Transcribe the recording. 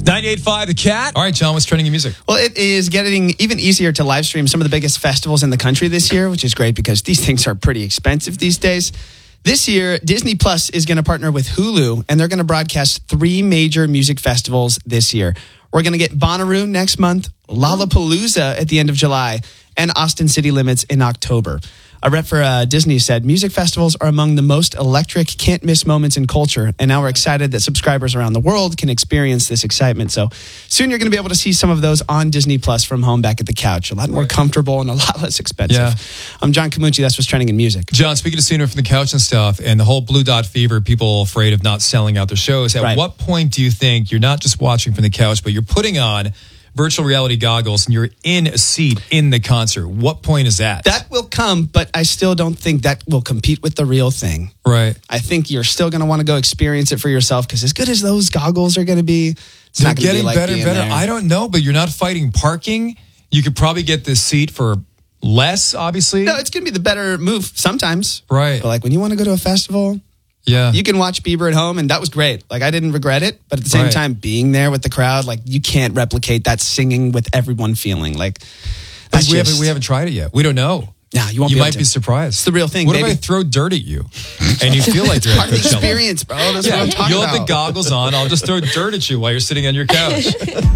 98.5 The Cat. All right, John, what's trending in music? Well, it is getting even easier to live stream some of the biggest festivals in the country this year, which is great because these things are pretty expensive these days. This year, Disney Plus is going to partner with Hulu, and they're going to broadcast 3 major music festivals this year. We're going to get Bonnaroo next month, Lollapalooza at the end of July, and Austin City Limits in October. A rep for Disney said, music festivals are among the most electric, can't-miss moments in culture, and now we're excited that subscribers around the world can experience this excitement. So soon you're going to be able to see some of those on Disney Plus from home back at the couch. A lot more comfortable and a lot less expensive. Yeah. I'm John Camucci. That's what's trending in music. John, speaking of seeing it from the couch and stuff, and the whole Blue Dot Fever, people afraid of not selling out their shows, at what point do you think you're not just watching from the couch, but you're putting on virtual reality goggles and you're in a seat in the concert? What point is that? That will come, but I still don't think that will compete with the real thing. Right. I think you're still going to want to go experience it for yourself because as good as those goggles are going to be, it's They're not going to be getting like better being and better. there. I don't know, but you're not fighting parking. You could probably get this seat for less, obviously. No, it's going to be the better move sometimes. Right. But like when you want to go to a festival, Yeah. you can watch Bieber at home, and that was great. Like, I didn't regret it, but at the same time, being there with the crowd, like, you can't replicate that singing with everyone feeling. Like, that's we haven't tried it yet. We don't know. Yeah, you won't. You be able might to. be surprised. It's the real thing. What baby. if I throw dirt at you and you feel like you're Part at of the Coachella? experience, bro. That's what I'm talking You'll about. have the goggles on. I'll just throw dirt at you while you're sitting on your couch.